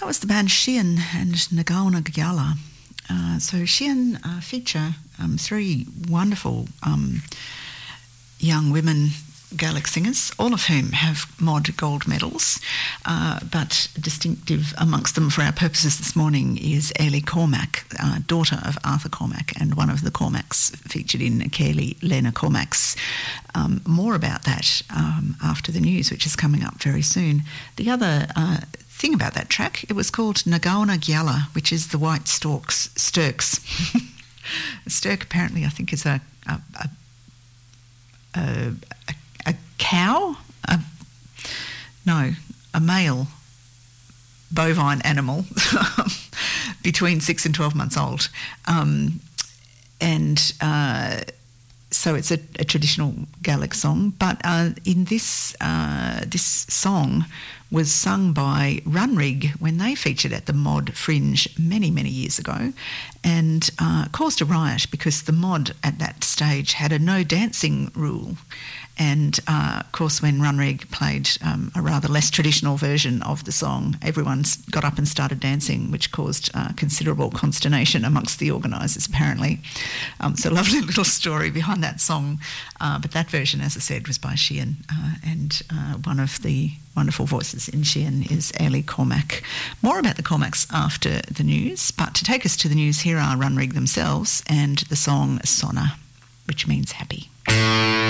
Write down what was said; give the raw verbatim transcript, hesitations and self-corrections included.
was the band Sheehan and Nagaona Gyala. Uh, so Sheehan uh, feature um, three wonderful um, young women Gaelic singers, all of whom have Mod gold medals, uh, but distinctive amongst them for our purposes this morning is Ailey Cormac, uh, daughter of Arthur Cormac and one of the Cormacs featured in Cayley, Lena Cormac's. Um, more about that um, after the news, which is coming up very soon. The other uh, thing about that track, it was called Nagaona Gyala, which is the white storks, sturks. A sturk apparently I think is a, a, a, a, a A cow? A, no, a male bovine animal between six and twelve months old. Um, and uh, so it's a, a traditional Gaelic song. But uh, in this, uh, this song was sung by Runrig when they featured at the Mod Fringe many, many years ago, and uh, caused a riot because the Mod at that stage had a no dancing rule. And, uh, of course, when Runrig played um, a rather less traditional version of the song, everyone got up and started dancing, which caused uh, considerable consternation amongst the organisers, apparently. Um, so a lovely little story behind that song. Uh, but that version, as I said, was by Sheehan. Uh, and uh, one of the wonderful voices in Sheehan is Ailey Cormac. More about the Cormacs after the news. But to take us to the news, here are Runrig themselves and the song Sonna, which means happy.